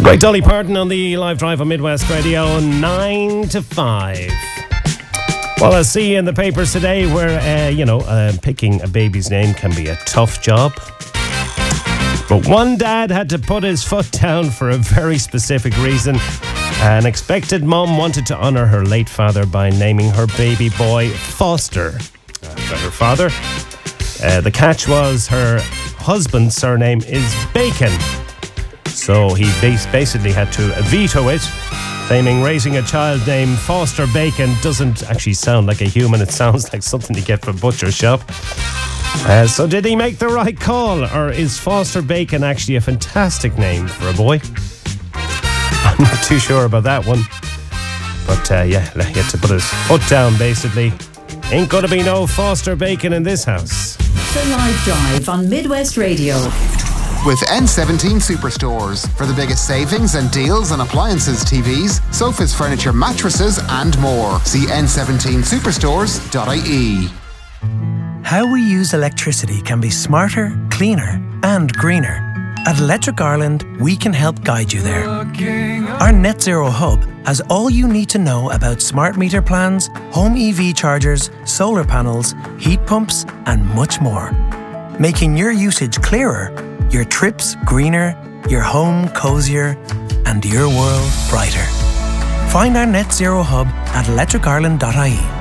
Great Dolly Parton on the live drive on Midwest Radio, 9 to 5. Well, I see in the papers today where, picking a baby's name can be a tough job. But one dad had to put his foot down for a very specific reason. An expected mum wanted to honour her late father by naming her baby boy Foster after her father. The catch was her husband's surname is Bacon. So he basically had to veto it, claiming raising a child named Foster Bacon doesn't actually sound like a human. It sounds like something you get from a butcher's shop. So did he make the right call, or is Foster Bacon actually a fantastic name for a boy? I'm not too sure about that one. But he had to put his foot down, basically. Ain't gonna be no Foster Bacon in this house. The Live Drive on Midwest Radio. With N17 Superstores for the biggest savings and deals on appliances, TVs, sofas, furniture, mattresses and more. See n17superstores.ie. How we use electricity can be smarter, cleaner and greener. At Electric Ireland, we can help guide you there. Our Net Zero Hub has all you need to know about smart meter plans, home EV chargers, solar panels, heat pumps and much more. Making your usage clearer, your trips greener, your home cozier, and your world brighter. Find our Net Zero Hub at electricireland.ie.